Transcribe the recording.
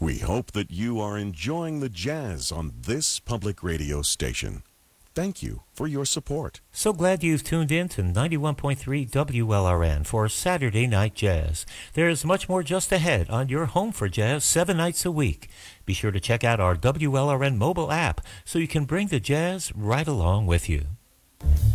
We hope that you are enjoying the jazz on this public radio station. Thank you for your support. So glad you've tuned in to 91.3 WLRN for Saturday Night Jazz. There's much more just ahead on your home for jazz 7 nights a week. Be sure to check out our WLRN mobile app so you can bring the jazz right along with you.